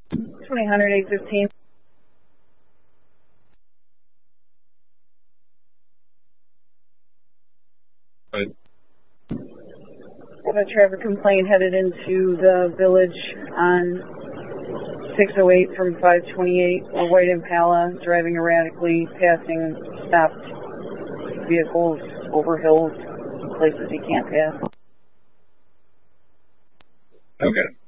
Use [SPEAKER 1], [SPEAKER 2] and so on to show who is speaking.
[SPEAKER 1] 2000 815.
[SPEAKER 2] Right.
[SPEAKER 1] A traffic complaint headed into the village on 608 from 528. A white Impala driving erratically, passing stopped vehicles over hills, places he can't pass.
[SPEAKER 2] Okay.